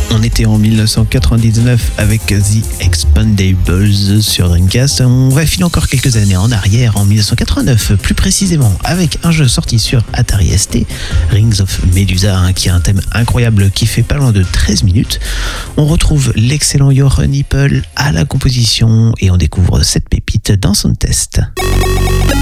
On était en 1999 avec The Expendables sur Dreamcast. On va filer encore quelques années en arrière, en 1989 plus précisément, avec un jeu sorti sur Atari ST, Rings of Medusa, qui a un thème incroyable qui fait pas loin de 13 minutes. On retrouve l'excellent Your Nipple à la composition et on découvre cette pépite dans son test.